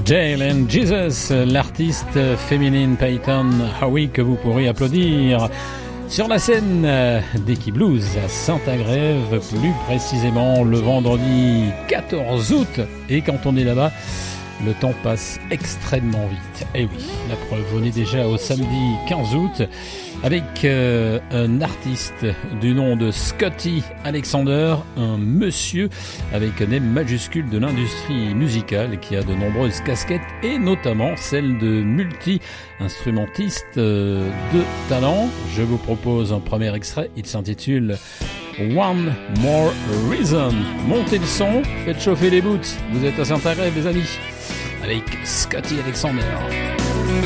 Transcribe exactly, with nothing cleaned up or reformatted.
Jail and Jesus, l'artiste féminine Peyton Howie que vous pourrez applaudir sur la scène d'Eki Blues à Saint-Agrève, plus précisément le vendredi quatorze août. Et quand on est là-bas, le temps passe extrêmement vite. Et oui, la preuve, on est déjà au samedi quinze août avec euh, un artiste du nom de Scotty Alexander, un monsieur avec un M majuscule de l'industrie musicale qui a de nombreuses casquettes et notamment celle de multi-instrumentiste euh, de talent. Je vous propose un premier extrait, il s'intitule One More Reason. Montez le son, faites chauffer les boots, vous êtes à Saint-Agrève les amis, avec Scotty Alexander.